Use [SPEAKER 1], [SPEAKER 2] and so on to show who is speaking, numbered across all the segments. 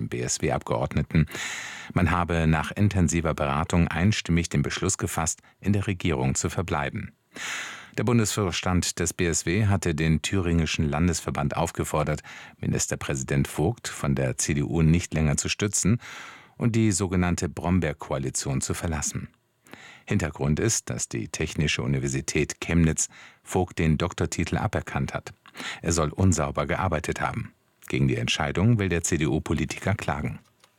[SPEAKER 1] BSW-Abgeordneten. Man habe nach intensiver Beratung einstimmig den Beschluss gefasst, in der Regierung zu verbleiben. Der Bundesvorstand des BSW hatte den thüringischen Landesverband aufgefordert, Ministerpräsident Vogt von der CDU nicht länger zu stützen und die sogenannte Brombeerkoalition zu verlassen. Hintergrund ist, dass die Technische Universität Chemnitz Vogt den Doktortitel aberkannt hat. Er soll unsauber gearbeitet haben. Gegen die Entscheidung will der CDU-Politiker klagen.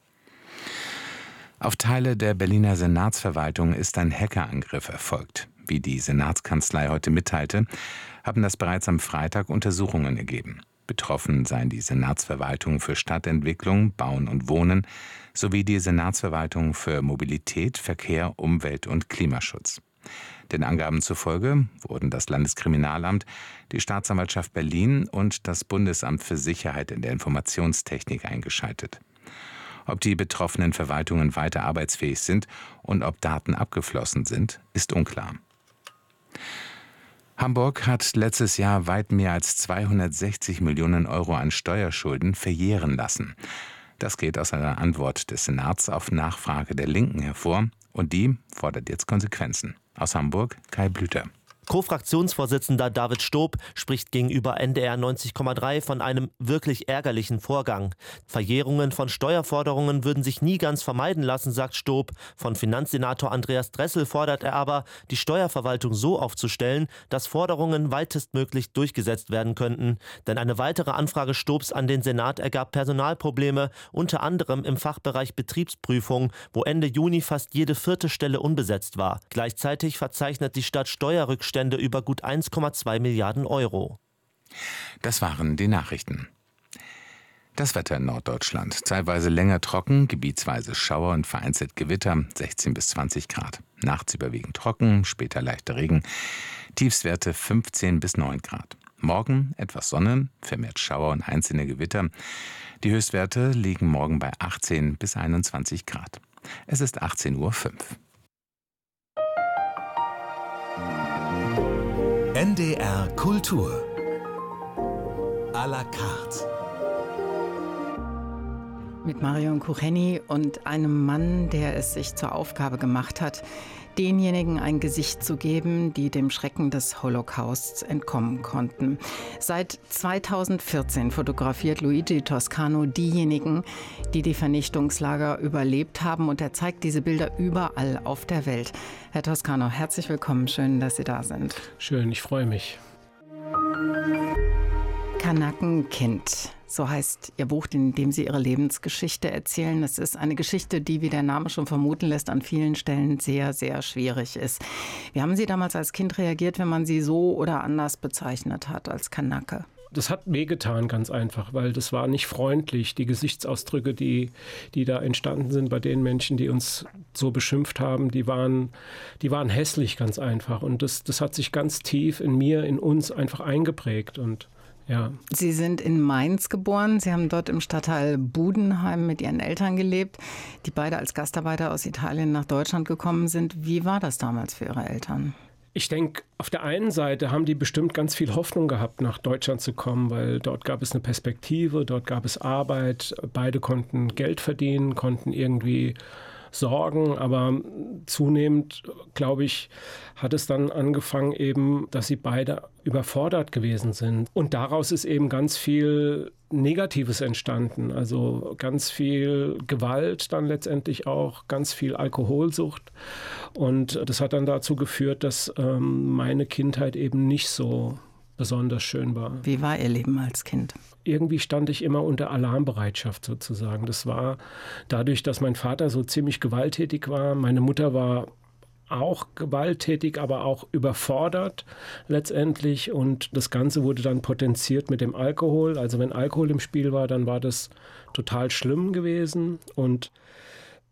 [SPEAKER 1] Auf Teile der Berliner Senatsverwaltung ist ein Hackerangriff erfolgt. Wie die Senatskanzlei heute mitteilte, haben das bereits am Freitag Untersuchungen ergeben. Betroffen seien die Senatsverwaltung für Stadtentwicklung, Bauen und Wohnen sowie die Senatsverwaltung für Mobilität, Verkehr, Umwelt und Klimaschutz. Den Angaben zufolge wurden das Landeskriminalamt, die Staatsanwaltschaft Berlin und das Bundesamt für Sicherheit in der Informationstechnik eingeschaltet. Ob die betroffenen Verwaltungen weiter arbeitsfähig sind und ob Daten abgeflossen sind, ist unklar. Hamburg hat letztes Jahr weit mehr als 260 Millionen Euro an Steuerschulden verjähren lassen. Das geht aus einer Antwort des Senats auf Nachfrage der Linken hervor und die fordert jetzt Konsequenzen. Aus Hamburg Kai Blüter.
[SPEAKER 2] Co-Fraktionsvorsitzender David Stob spricht gegenüber NDR 90,3 von einem wirklich ärgerlichen Vorgang. Verjährungen von Steuerforderungen würden sich nie ganz vermeiden lassen, sagt Stob. Von Finanzsenator Andreas Dressel fordert er aber, die Steuerverwaltung so aufzustellen, dass Forderungen weitestmöglich durchgesetzt werden könnten. Denn eine weitere Anfrage Stobs an den Senat ergab Personalprobleme, unter anderem im Fachbereich Betriebsprüfung, wo Ende Juni fast jede 4. Stelle unbesetzt war. Gleichzeitig verzeichnet die Stadt Steuerrückstände über gut 1,2 Milliarden Euro.
[SPEAKER 1] Das waren die Nachrichten. Das Wetter in Norddeutschland. Teilweise länger trocken, gebietsweise Schauer und vereinzelt Gewitter, 16 bis 20 Grad. Nachts überwiegend trocken, später leichter Regen. Tiefstwerte 15 bis 9 Grad. Morgen etwas Sonne, vermehrt Schauer und einzelne Gewitter. Die Höchstwerte liegen morgen bei 18 bis 21 Grad. Es ist 18:05 Uhr.
[SPEAKER 3] NDR Kultur à la carte.
[SPEAKER 4] Mit Marion Kucheni und einem Mann, der es sich zur Aufgabe gemacht hat, denjenigen ein Gesicht zu geben, die dem Schrecken des Holocausts entkommen konnten. Seit 2014 fotografiert Luigi Toscano diejenigen, die die Vernichtungslager überlebt haben, und er zeigt diese Bilder überall auf der Welt. Herr Toscano, herzlich willkommen, schön, dass Sie da sind.
[SPEAKER 5] Schön, ich freue mich.
[SPEAKER 4] Kanakenkind, so heißt Ihr Buch, in dem Sie Ihre Lebensgeschichte erzählen. Es ist eine Geschichte, die, wie der Name schon vermuten lässt, an vielen Stellen sehr, sehr schwierig ist. Wie haben Sie damals als Kind reagiert, wenn man Sie so oder anders bezeichnet hat als Kanake?
[SPEAKER 5] Das hat wehgetan, ganz einfach, weil das war nicht freundlich. Die Gesichtsausdrücke, die da entstanden sind bei den Menschen, die uns so beschimpft haben, die waren hässlich, ganz einfach. Und das hat sich ganz tief in mir, in uns einfach eingeprägt. Und ja.
[SPEAKER 4] Sie sind in Mainz geboren. Sie haben dort im Stadtteil Budenheim mit Ihren Eltern gelebt, die beide als Gastarbeiter aus Italien nach Deutschland gekommen sind. Wie war das damals für Ihre Eltern?
[SPEAKER 5] Ich denke, auf der einen Seite haben die bestimmt ganz viel Hoffnung gehabt, nach Deutschland zu kommen, weil dort gab es eine Perspektive, dort gab es Arbeit. Beide konnten Geld verdienen, konnten irgendwie sorgen, aber zunehmend, glaube ich, hat es dann angefangen eben, dass sie beide überfordert gewesen sind. Und daraus ist eben ganz viel Negatives entstanden, also ganz viel Gewalt dann letztendlich auch, ganz viel Alkoholsucht. Und das hat dann dazu geführt, dass meine Kindheit eben nicht so besonders schön war.
[SPEAKER 4] Wie war Ihr Leben als Kind?
[SPEAKER 5] Irgendwie stand ich immer unter Alarmbereitschaft sozusagen. Das war dadurch, dass mein Vater so ziemlich gewalttätig war. Meine Mutter war auch gewalttätig, aber auch überfordert letztendlich. Und das Ganze wurde dann potenziert mit dem Alkohol. Also wenn Alkohol im Spiel war, dann war das total schlimm gewesen. Und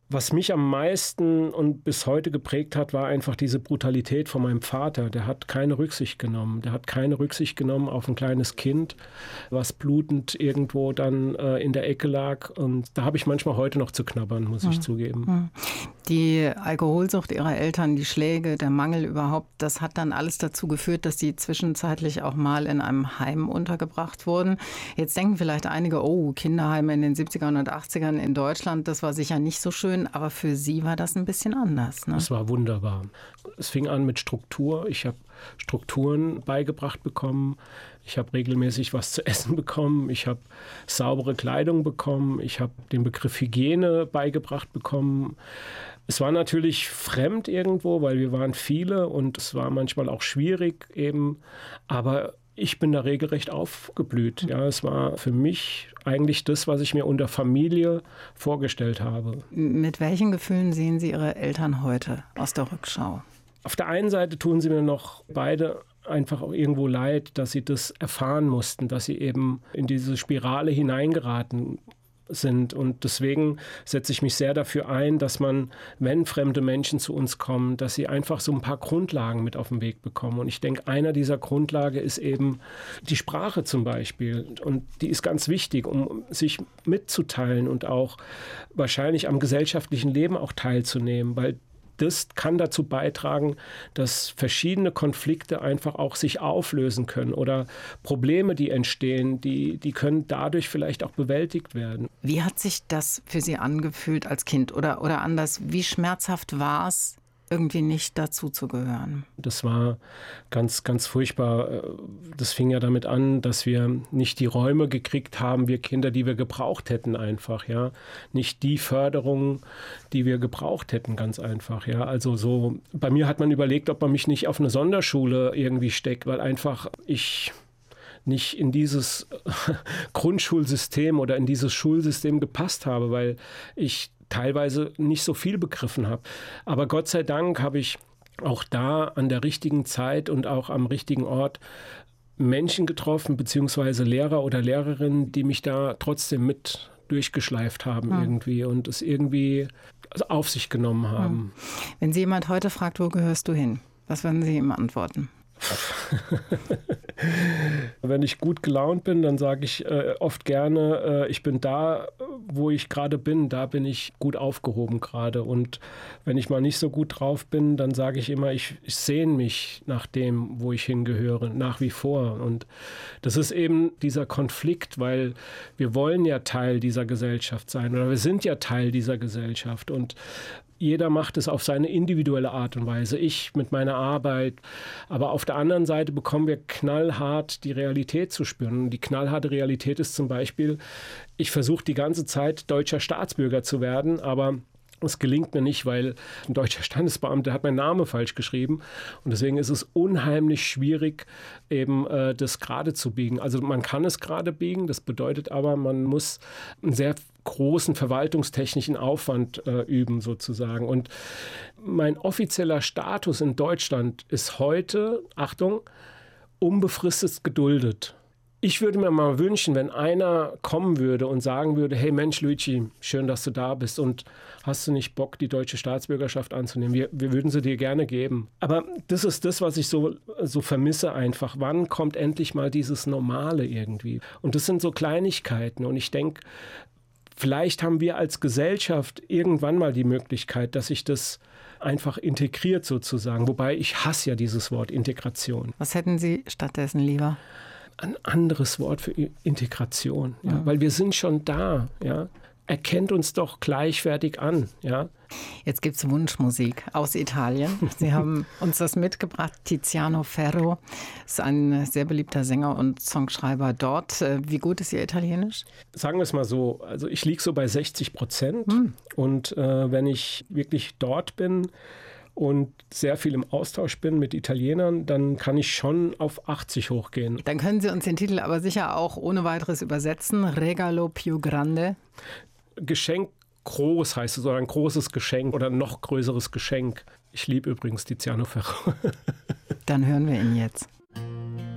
[SPEAKER 5] Was mich am meisten und bis heute geprägt hat, war einfach diese Brutalität von meinem Vater. Der hat keine Rücksicht genommen. Der hat keine Rücksicht genommen auf ein kleines Kind, was blutend irgendwo dann in der Ecke lag. Und da habe ich manchmal heute noch zu knabbern, muss ich zugeben.
[SPEAKER 4] Die Alkoholsucht ihrer Eltern, die Schläge, der Mangel überhaupt, das hat dann alles dazu geführt, dass sie zwischenzeitlich auch mal in einem Heim untergebracht wurden. Jetzt denken vielleicht einige, oh, Kinderheime in den 70ern und 80ern in Deutschland, das war sicher nicht so schön. Aber für Sie war das ein bisschen anders, ne?
[SPEAKER 5] Es war wunderbar. Es fing an mit Struktur. Ich habe Strukturen beigebracht bekommen. Ich habe regelmäßig was zu essen bekommen. Ich habe saubere Kleidung bekommen. Ich habe den Begriff Hygiene beigebracht bekommen. Es war natürlich fremd irgendwo, weil wir waren viele und es war manchmal auch schwierig eben. Aber ich bin da regelrecht aufgeblüht. Ja, es war für mich eigentlich das, was ich mir unter Familie vorgestellt habe.
[SPEAKER 4] Mit welchen Gefühlen sehen Sie Ihre Eltern heute aus der Rückschau?
[SPEAKER 5] Auf der einen Seite tun sie mir noch beide einfach auch irgendwo leid, dass sie das erfahren mussten, dass sie eben in diese Spirale hineingeraten sind. Und deswegen setze ich mich sehr dafür ein, dass man, wenn fremde Menschen zu uns kommen, dass sie einfach so ein paar Grundlagen mit auf den Weg bekommen. Und ich denke, einer dieser Grundlagen ist eben die Sprache zum Beispiel. Und die ist ganz wichtig, um sich mitzuteilen und auch wahrscheinlich am gesellschaftlichen Leben auch teilzunehmen, weil das kann dazu beitragen, dass verschiedene Konflikte einfach auch sich auflösen können oder Probleme, die entstehen, die können dadurch vielleicht auch bewältigt werden.
[SPEAKER 4] Wie hat sich das für Sie angefühlt als Kind? Oder anders, wie schmerzhaft war es, irgendwie nicht dazu zu gehören?
[SPEAKER 5] Das war ganz, ganz furchtbar. Das fing ja damit an, dass wir nicht die Räume gekriegt haben, wir Kinder, die wir gebraucht hätten einfach, ja. Nicht die Förderung, die wir gebraucht hätten, ganz einfach, ja. Also so, bei mir hat man überlegt, ob man mich nicht auf eine Sonderschule irgendwie steckt, weil einfach ich nicht in dieses Grundschulsystem oder in dieses Schulsystem gepasst habe, weil ich teilweise nicht so viel begriffen habe. Aber Gott sei Dank habe ich auch da an der richtigen Zeit und auch am richtigen Ort Menschen getroffen, beziehungsweise Lehrer oder Lehrerinnen, die mich da trotzdem mit durchgeschleift haben irgendwie und es irgendwie auf sich genommen haben.
[SPEAKER 4] Wenn Sie jemand heute fragt, wo gehörst du hin? Was würden Sie ihm antworten?
[SPEAKER 5] Wenn ich gut gelaunt bin, dann sage ich oft gerne, ich bin da, wo ich gerade bin, da bin ich gut aufgehoben gerade. Und wenn ich mal nicht so gut drauf bin, dann sage ich immer, ich sehne mich nach dem, wo ich hingehöre, nach wie vor. Und das ist eben dieser Konflikt, weil wir wollen ja Teil dieser Gesellschaft sein oder wir sind ja Teil dieser Gesellschaft und jeder macht es auf seine individuelle Art und Weise. Ich mit meiner Arbeit. Aber auf der anderen Seite bekommen wir knallhart die Realität zu spüren. Und die knallharte Realität ist zum Beispiel, ich versuche die ganze Zeit deutscher Staatsbürger zu werden, aber es gelingt mir nicht, weil ein deutscher Standesbeamter hat meinen Namen falsch geschrieben. Und deswegen ist es unheimlich schwierig, eben das gerade zu biegen. Also man kann es gerade biegen, das bedeutet aber, man muss einen sehr großen verwaltungstechnischen Aufwand üben sozusagen. Und mein offizieller Status in Deutschland ist heute, Achtung, unbefristet geduldet. Ich würde mir mal wünschen, wenn einer kommen würde und sagen würde, hey Mensch Luigi, schön, dass du da bist und hast du nicht Bock, die deutsche Staatsbürgerschaft anzunehmen? Wir würden sie dir gerne geben. Aber das ist das, was ich so vermisse einfach. Wann kommt endlich mal dieses Normale irgendwie? Und das sind so Kleinigkeiten und ich denke, vielleicht haben wir als Gesellschaft irgendwann mal die Möglichkeit, dass sich das einfach integriert sozusagen. Wobei ich hasse ja dieses Wort Integration.
[SPEAKER 4] Was hätten Sie stattdessen lieber?
[SPEAKER 5] Ein anderes Wort für Integration, ja? Weil wir sind schon da, ja. Erkennt uns doch gleichwertig an, ja.
[SPEAKER 4] Jetzt gibt es Wunschmusik aus Italien. Sie haben uns das mitgebracht. Tiziano Ferro ist ein sehr beliebter Sänger und Songschreiber dort. Wie gut ist Ihr Italienisch?
[SPEAKER 5] Sagen wir es mal so, also ich liege so bei 60%. Und wenn ich wirklich dort bin und sehr viel im Austausch bin mit Italienern, dann kann ich schon auf 80 hochgehen.
[SPEAKER 4] Dann können Sie uns den Titel aber sicher auch ohne weiteres übersetzen. Regalo più grande.
[SPEAKER 5] Geschenk groß heißt es, oder ein großes Geschenk oder ein noch größeres Geschenk. Ich liebe übrigens Tiziano Ferro.
[SPEAKER 4] Dann hören wir ihn jetzt.